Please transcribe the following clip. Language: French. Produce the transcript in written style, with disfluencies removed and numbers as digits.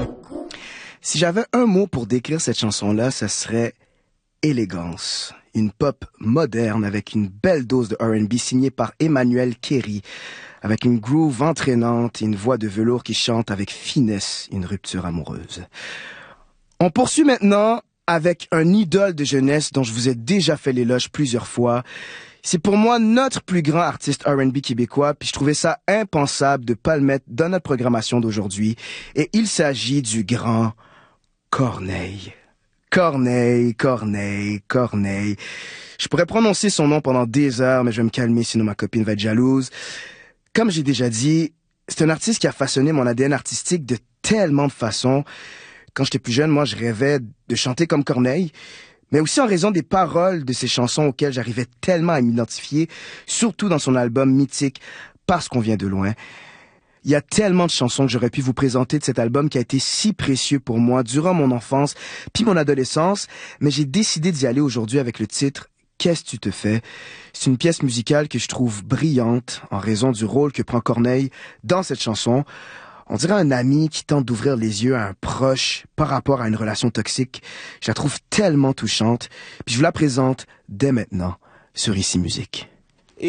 Si j'avais un mot pour décrire cette chanson-là, ça serait élégance. Une pop moderne avec une belle dose de R&B signée par Emmanuel Kerry, avec une groove entraînante et une voix de velours qui chante avec finesse une rupture amoureuse. On poursuit maintenant avec un idole de jeunesse dont je vous ai déjà fait l'éloge plusieurs fois. C'est pour moi notre plus grand artiste R&B québécois, puis je trouvais ça impensable de pas le mettre dans notre programmation d'aujourd'hui. Et il s'agit du grand Corneille. Corneille. Je pourrais prononcer son nom pendant des heures, mais je vais me calmer sinon ma copine va être jalouse. Comme j'ai déjà dit, c'est un artiste qui a façonné mon ADN artistique de tellement de façons. Quand j'étais plus jeune, moi, je rêvais de chanter comme Corneille, mais aussi en raison des paroles de ses chansons auxquelles j'arrivais tellement à m'identifier, surtout dans son album mythique « Parce qu'on vient de loin ». Il y a tellement de chansons que j'aurais pu vous présenter de cet album qui a été si précieux pour moi durant mon enfance puis mon adolescence, mais j'ai décidé d'y aller aujourd'hui avec le titre « Qu'est-ce que tu te fais ?» C'est une pièce musicale que je trouve brillante en raison du rôle que prend Corneille dans cette chanson. On dirait un ami qui tente d'ouvrir les yeux à un proche par rapport à une relation toxique. Je la trouve tellement touchante, puis je vous la présente dès maintenant sur Ici Musique.